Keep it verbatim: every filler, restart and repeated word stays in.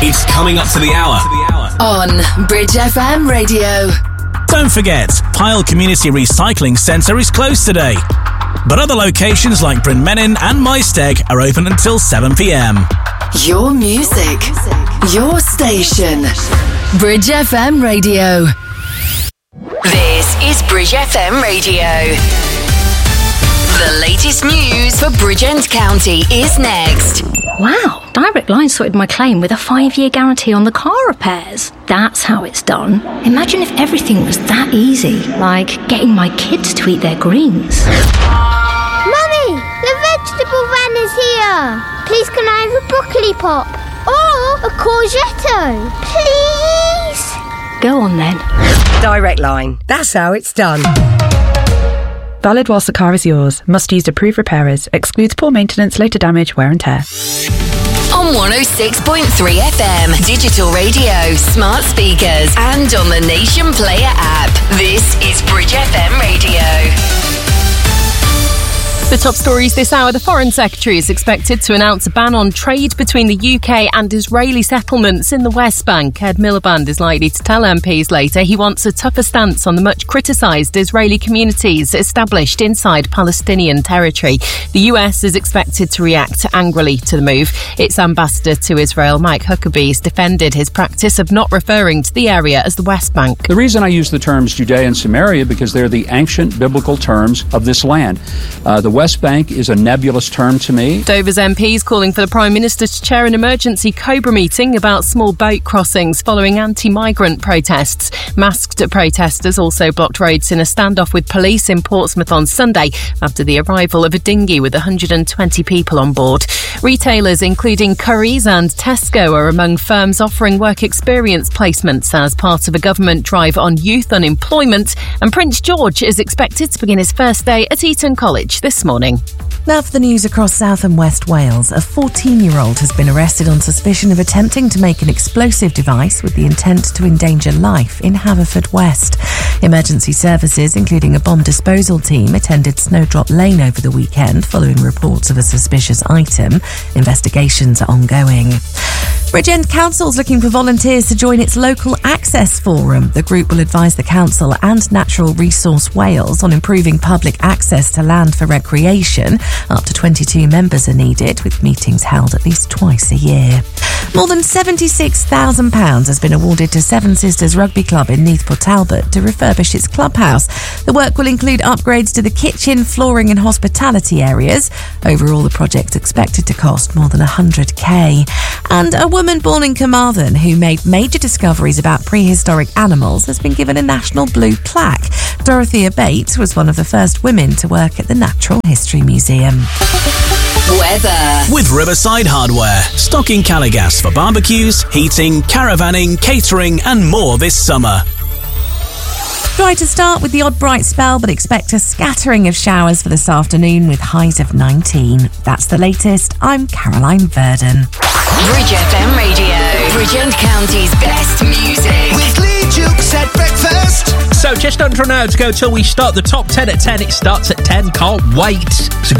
It's coming up to the hour. On Bridge F M Radio. Don't forget, Pyle Community Recycling Centre is closed today. But other locations like Bryn Menin and Maesteg are open until seven p.m. Your music, your station. Bridge F M Radio. This is Bridge F M Radio. The latest news for Bridgend County is next. Wow, Direct Line sorted my claim with a five-year guarantee on the car repairs. That's how it's done. Imagine if everything was that easy, like getting my kids to eat their greens. Mummy, the vegetable van is here. Please can I have a broccoli pop? Or a courgette? Please? Go on then. Direct Line. That's how it's done. Valid whilst the car is yours. Must use approved repairers. Excludes poor maintenance, later damage, wear and tear. On one oh six point three F M, digital radio, smart speakers, and on the Nation Player app. This is Bridge F M Radio. The top stories this hour. The Foreign Secretary is expected to announce a ban on trade between the U K and Israeli settlements in the West Bank. Ed Miliband is likely to tell M Ps later he wants a tougher stance on the much criticised Israeli communities established inside Palestinian territory. The U S is expected to react angrily to the move. Its ambassador to Israel, Mike Huckabee, has defended his practice of not referring to the area as the West Bank. The reason I use the terms Judea and Samaria because they're the ancient biblical terms of this land. Uh, the West Bank is a nebulous term to me. Dover's M Ps calling for the Prime Minister to chair an emergency Cobra meeting about small boat crossings following anti-migrant protests. Masked protesters also blocked roads in a standoff with police in Portsmouth on Sunday after the arrival of a dinghy with one hundred twenty people on board. Retailers including Currys and Tesco are among firms offering work experience placements as part of a government drive on youth unemployment, and Prince George is expected to begin his first day at Eton College this morning. Now for the news across South and West Wales. A fourteen-year-old has been arrested on suspicion of attempting to make an explosive device with the intent to endanger life in Haverfordwest. Emergency services, including a bomb disposal team, attended Snowdrop Lane over the weekend following reports of a suspicious item. Investigations are ongoing. Bridgend Council's looking for volunteers to join its local access forum. The group will advise the council and Natural Resource Wales on improving public access to land for recreation. Up to twenty-two members are needed, with meetings held at least twice a year. More than seventy-six thousand pounds has been awarded to Seven Sisters Rugby Club in Neath Port Talbot to refurbish its clubhouse. The work will include upgrades to the kitchen, flooring and hospitality areas. Overall, the project's expected to cost more than one hundred k. And a woman born in Carmarthen who made major discoveries about prehistoric animals has been given a National Blue plaque. Dorothea Bates was one of the first women to work at the Natural History Museum. Weather. With Riverside Hardware. Stocking Caligas for barbecues, heating, caravanning, catering and more this summer. Dry to start with the odd bright spell, but expect a scattering of showers for this afternoon with highs of nineteen. That's the latest. I'm Caroline Verdon. Bridge F M Radio. Bridgend County's best music. With Lee Jukes at breakfast. So just under an hour to go till we start the top ten at ten. It starts at ten. Can't wait. It's a good